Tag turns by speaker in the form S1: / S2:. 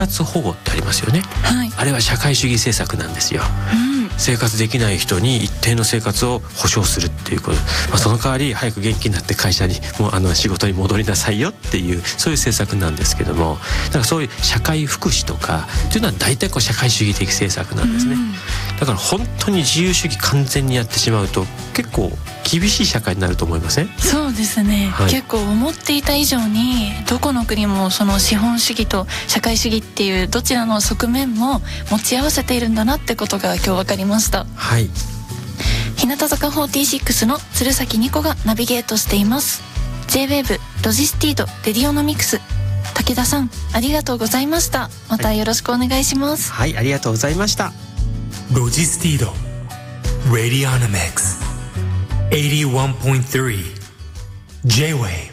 S1: 活保護ってありますよね、
S2: はい、
S1: あれは社会主義政策なんですよ、生活できない人に一定の生活を保障するっていうこと、その代わり早く元気になって会社に仕事に戻りなさいよっていうそういう政策なんですけども、だからそういう社会福祉とかっていうのは大体社会主義的政策なんですね、だから本当に自由主義完全にやってしまうと結構厳しい社会になると思いません？
S2: そうですね、
S1: はい、
S2: 結構思っていた以上にどこの国もその資本主義と社会主義っていうどちらの側面も持ち合わせているんだなってことが今日分かりました。
S1: はい、
S2: 日向坂46の鶴崎ニコがナビゲートしています。 J-WAVE ロジスティードレディオノミクス、武田さんありがとうございました。またよろしくお願いします。
S1: はい、ありがとうございました。
S3: ロジスティードレディオノミクス 81.3 J-WAVE